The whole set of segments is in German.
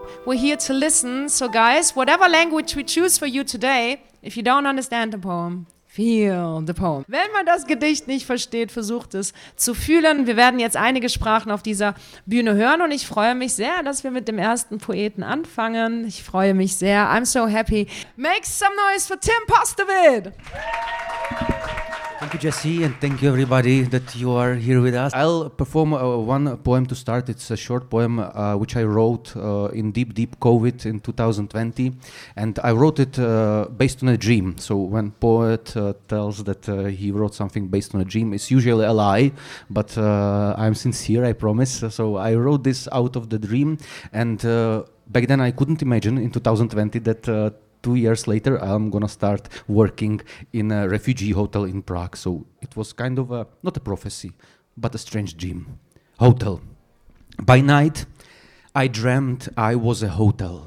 We're here to listen. So guys, whatever language we choose for you today, if you don't understand the poem, feel the poem. Wenn man das Gedicht nicht versteht, versucht es zu fühlen. Wir werden jetzt einige Sprachen auf dieser Bühne hören und ich freue mich sehr, dass wir mit dem ersten Poeten anfangen. Ich freue mich sehr. I'm so happy. Make some noise for Tim Postavit. Thank you, Jesse, and thank you, everybody, that you are here with us. I'll perform one poem to start. It's a short poem which I wrote in deep COVID in 2020. And I wrote it based on a dream. So when poet tells that he wrote something based on a dream, it's usually a lie. But I'm sincere, I promise. So I wrote this out of the dream. And back then I couldn't imagine in 2020 that 2 years later, I'm gonna start working in a refugee hotel in Prague. So it was kind of not a prophecy, but a strange dream. Hotel. By night, I dreamt I was a hotel.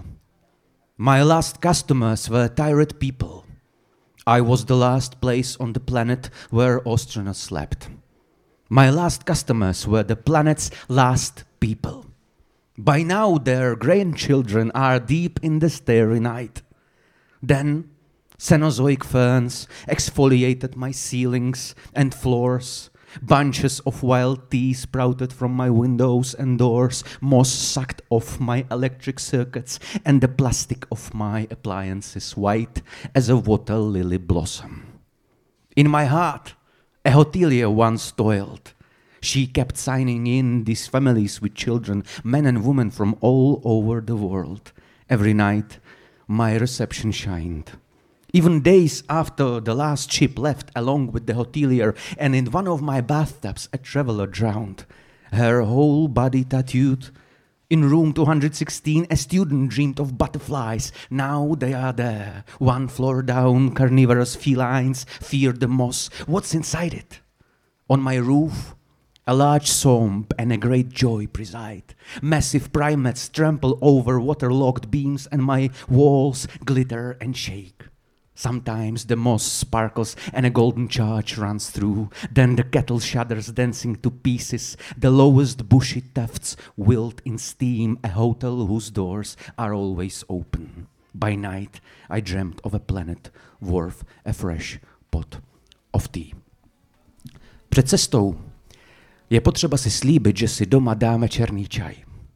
My last customers were tired people. I was the last place on the planet where astronauts slept. My last customers were the planet's last people. By now, their grandchildren are deep in the starry night. Then, Cenozoic ferns exfoliated my ceilings and floors. Bunches of wild tea sprouted from my windows and doors. Moss sucked off my electric circuits, and the plastic of my appliances white as a water lily blossom. In my heart, a hotelier once toiled. She kept signing in these families with children, men and women from all over the world. Every night, my reception shined. Even days after the last ship left along with the hotelier, and in one of my bathtubs a traveler drowned, her whole body tattooed. In room 216 a student dreamed of butterflies. Now they are there. One floor down, carnivorous felines fear the moss. What's inside it? On my roof, a large swamp and a great joy preside. Massive primates trample over waterlogged beams, and my walls glitter and shake. Sometimes the moss sparkles and a golden charge runs through. Then the kettle shudders, dancing to pieces. The lowest bushy tufts wilt in steam. A hotel whose doors are always open. By night I dreamt of a planet worth a fresh pot of tea. Před cestou je potřeba si slíbit, že si doma dáme černý čaj.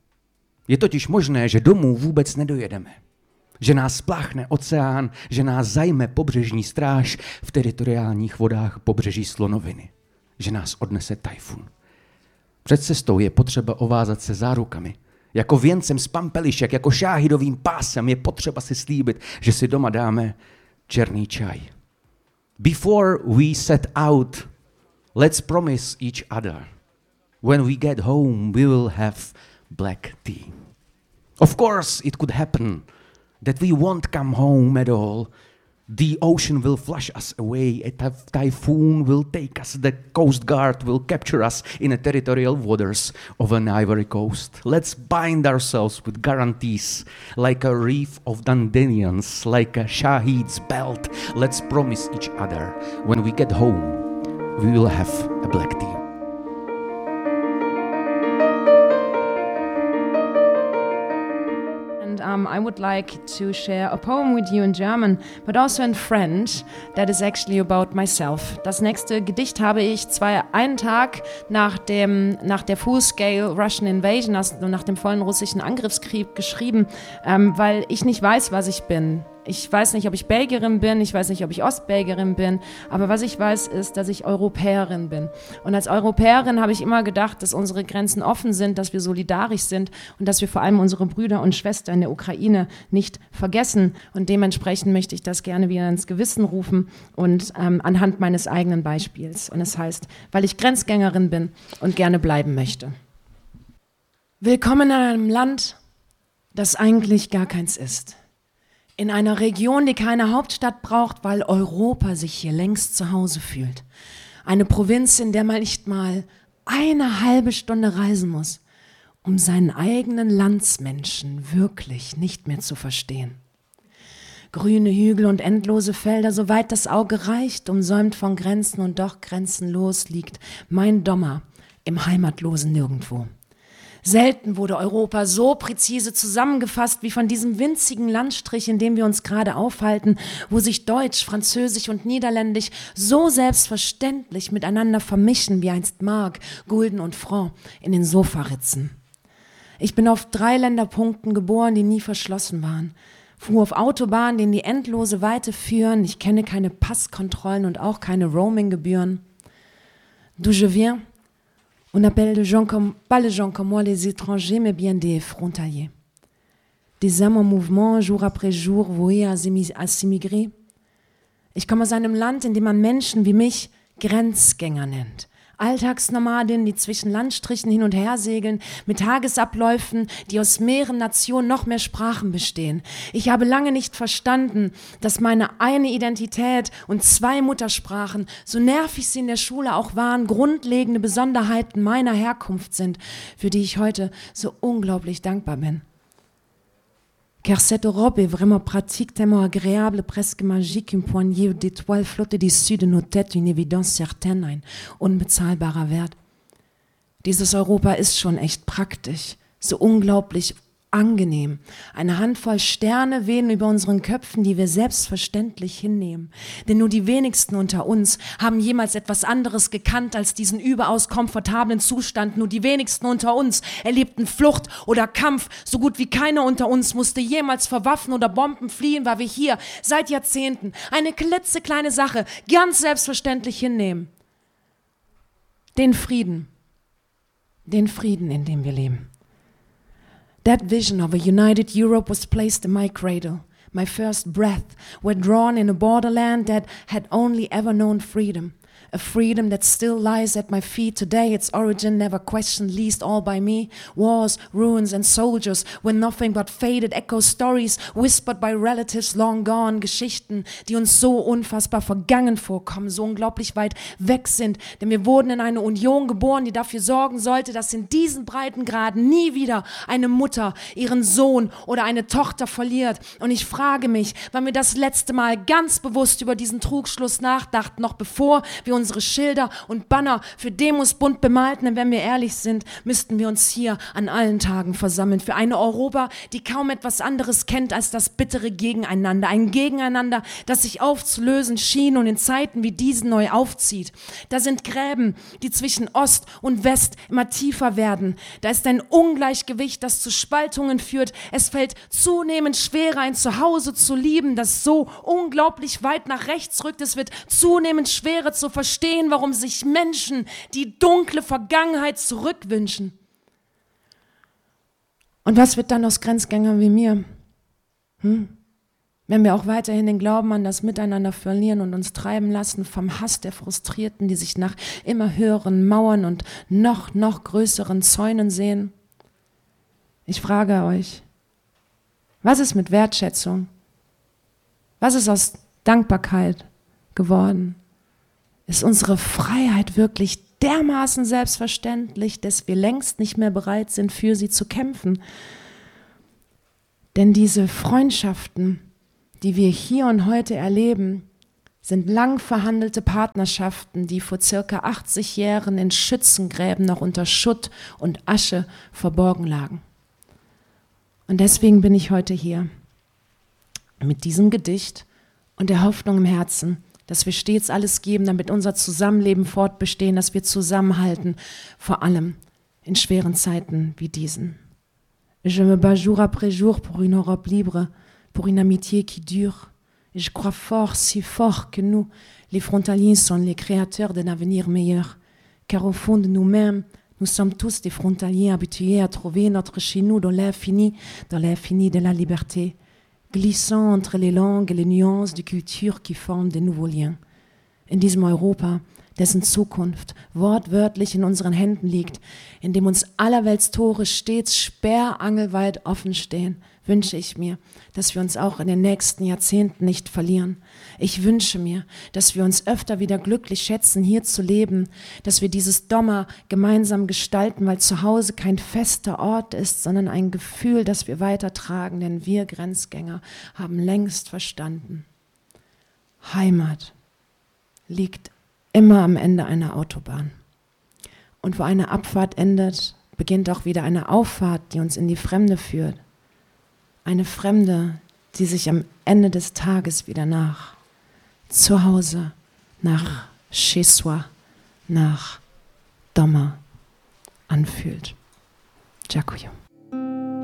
Je totiž možné, že domů vůbec nedojedeme. Že nás spláchne oceán, že nás zajme pobřežní stráž v teritoriálních vodách pobřeží Slonoviny. Že nás odnese tajfun. Před cestou je potřeba ovázat se zárukami. Jako věncem z pampelišek, jako šáhidovým pásem je potřeba si slíbit, že si doma dáme černý čaj. Before we set out, let's promise each other. When we get home, we will have black tea. Of course, it could happen that we won't come home at all. The ocean will flush us away. A typhoon will take us. The Coast Guard will capture us in the territorial waters of an Ivory Coast. Let's bind ourselves with guarantees, like a reef of dandelions, like a Shahid's belt. Let's promise each other, when we get home, we will have a black tea. I would like to share a poem with you in German, but also in French, that is actually about myself. Das nächste Gedicht habe ich einen Tag nach der Full-Scale Russian Invasion, nach dem vollen russischen Angriffskrieg geschrieben, weil ich nicht weiß, was ich bin. Ich weiß nicht, ob ich Belgierin bin, ich weiß nicht, ob ich Ostbelgierin bin, aber was ich weiß, ist, dass ich Europäerin bin. Und als Europäerin habe ich immer gedacht, dass unsere Grenzen offen sind, dass wir solidarisch sind und dass wir vor allem unsere Brüder und Schwestern in der Ukraine nicht vergessen. Und dementsprechend möchte ich das gerne wieder ins Gewissen rufen und anhand meines eigenen Beispiels. Und es heißt, weil ich Grenzgängerin bin und gerne bleiben möchte. Willkommen in einem Land, das eigentlich gar keins ist. In einer Region, die keine Hauptstadt braucht, weil Europa sich hier längst zu Hause fühlt. Eine Provinz, in der man nicht mal eine halbe Stunde reisen muss, um seinen eigenen Landsmenschen wirklich nicht mehr zu verstehen. Grüne Hügel und endlose Felder, soweit das Auge reicht, umsäumt von Grenzen und doch grenzenlos liegt mein Dommer im heimatlosen Nirgendwo. Selten wurde Europa so präzise zusammengefasst wie von diesem winzigen Landstrich, in dem wir uns gerade aufhalten, wo sich Deutsch, Französisch und Niederländisch so selbstverständlich miteinander vermischen wie einst Mark, Gulden und Franc in den Sofaritzen. Ich bin auf 3 Länderpunkten geboren, die nie verschlossen waren. Fuhr auf Autobahnen, die in die endlose Weite führen. Ich kenne keine Passkontrollen und auch keine Roaminggebühren. D'où je viens? On appelle pas les gens comme moi les étrangers, mais bien des frontaliers. Des âmes en mouvement, jour après jour, vouées à s'immigrer. Ich komme aus einem Land, in dem man Menschen wie mich Grenzgänger nennt. Alltagsnomadinnen, die zwischen Landstrichen hin und her segeln, mit Tagesabläufen, die aus mehreren Nationen noch mehr Sprachen bestehen. Ich habe lange nicht verstanden, dass meine eine Identität und 2 Muttersprachen, so nervig sie in der Schule auch waren, grundlegende Besonderheiten meiner Herkunft sind, für die ich heute so unglaublich dankbar bin. Car cette Europe est vraiment pratique, tellement agréable, presque magique, une poignée d'étoiles flotte au-dessus de nos têtes, une évidence certaine, ein unbezahlbarer Wert. Dieses Europa ist schon echt praktisch, so unglaublich angenehm. Eine Handvoll Sterne wehen über unseren Köpfen, die wir selbstverständlich hinnehmen. Denn nur die wenigsten unter uns haben jemals etwas anderes gekannt als diesen überaus komfortablen Zustand. Nur die wenigsten unter uns erlebten Flucht oder Kampf. So gut wie keiner unter uns musste jemals vor Waffen oder Bomben fliehen, weil wir hier seit Jahrzehnten eine klitzekleine Sache ganz selbstverständlich hinnehmen. Den Frieden, in dem wir leben. That vision of a united Europe was placed in my cradle. My first breath were drawn in a borderland that had only ever known freedom. A freedom that still lies at my feet today, its origin never questioned, least all by me. Wars, ruins and soldiers were nothing but faded echo stories, whispered by relatives long gone, Geschichten, die uns so unfassbar vergangen vorkommen, so unglaublich weit weg sind. Denn wir wurden in eine Union geboren, die dafür sorgen sollte, dass in diesen Breitengraden nie wieder eine Mutter ihren Sohn oder eine Tochter verliert. Und ich frage mich, wann wir das letzte Mal ganz bewusst über diesen Trugschluss nachdachten, noch bevor wir unsere Schilder und Banner für Demos bunt bemalten, denn wenn wir ehrlich sind, müssten wir uns hier an allen Tagen versammeln für eine Europa, die kaum etwas anderes kennt als das bittere Gegeneinander, ein Gegeneinander, das sich aufzulösen schien und in Zeiten wie diesen neu aufzieht. Da sind Gräben, die zwischen Ost und West immer tiefer werden. Da ist ein Ungleichgewicht, das zu Spaltungen führt. Es fällt zunehmend schwerer, ein Zuhause zu lieben, das so unglaublich weit nach rechts rückt. Es wird zunehmend schwerer zu verstehen, warum sich Menschen die dunkle Vergangenheit zurückwünschen. Und was wird dann aus Grenzgängern wie mir? Wenn wir auch weiterhin den Glauben an das Miteinander verlieren und uns treiben lassen vom Hass der Frustrierten, die sich nach immer höheren Mauern und noch größeren Zäunen sehen? Ich frage euch, was ist mit Wertschätzung? Was ist aus Dankbarkeit geworden? Ist unsere Freiheit wirklich dermaßen selbstverständlich, dass wir längst nicht mehr bereit sind, für sie zu kämpfen? Denn diese Freundschaften, die wir hier und heute erleben, sind lang verhandelte Partnerschaften, die vor circa 80 Jahren in Schützengräben noch unter Schutt und Asche verborgen lagen. Und deswegen bin ich heute hier mit diesem Gedicht und der Hoffnung im Herzen, dass wir stets alles geben, damit unser Zusammenleben fortbestehen, dass wir zusammenhalten, vor allem in schweren Zeiten wie diesen. Je me bats jour après jour pour une Europe libre, pour une amitié qui dure. Et je crois fort, si fort que nous, les frontaliers, sont les créateurs d'un avenir meilleur. Car au fond de nous-mêmes, nous sommes tous des frontaliers habitués à trouver notre chez nous dans l'infini de la liberté, glissant entre les langues et les Nuances de Kultur qui forment de nouveaux liens. In diesem Europa, dessen Zukunft wortwörtlich in unseren Händen liegt, in dem uns allerwelts Tore stets sperrangelweit offen stehen, wünsche ich mir, dass wir uns auch in den nächsten Jahrzehnten nicht verlieren. Ich wünsche mir, dass wir uns öfter wieder glücklich schätzen, hier zu leben, dass wir dieses Dommer gemeinsam gestalten, weil zu Hause kein fester Ort ist, sondern ein Gefühl, das wir weitertragen, denn wir Grenzgänger haben längst verstanden. Heimat liegt immer am Ende einer Autobahn. Und wo eine Abfahrt endet, beginnt auch wieder eine Auffahrt, die uns in die Fremde führt. Eine Fremde, die sich am Ende des Tages wieder nach Zuhause, nach chez soi, nach Doma anfühlt. Dziękuję.